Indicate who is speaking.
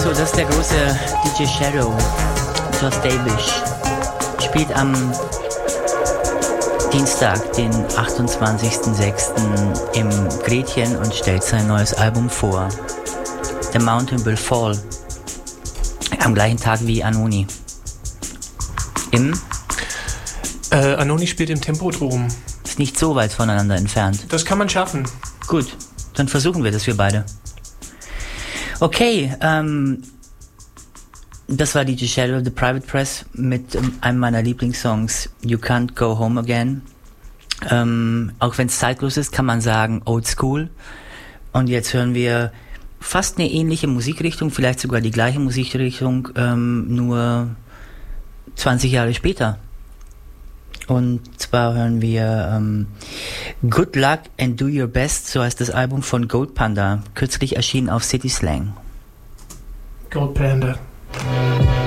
Speaker 1: Also, das ist der große DJ Shadow, Josh Davish. Spielt am Dienstag, den 28.06. im Gretchen und stellt sein neues Album vor. The Mountain Will Fall. Am gleichen Tag wie Anoni.
Speaker 2: Anoni spielt im Tempodrom.
Speaker 1: Ist nicht so weit voneinander entfernt.
Speaker 2: Das kann man schaffen.
Speaker 1: Gut, dann versuchen wir das, wir beide. Okay, das war DJ Shadow, The Private Press, mit einem meiner Lieblingssongs, You Can't Go Home Again. Auch wenn es zeitlos ist, kann man sagen, old school. Und jetzt hören wir fast eine ähnliche Musikrichtung, vielleicht sogar die gleiche Musikrichtung, nur 20 Jahre später. Und zwar hören wir Good Luck and Do Your Best, so heißt das Album von Gold Panda, kürzlich erschienen auf City Slang.
Speaker 2: Gold Panda.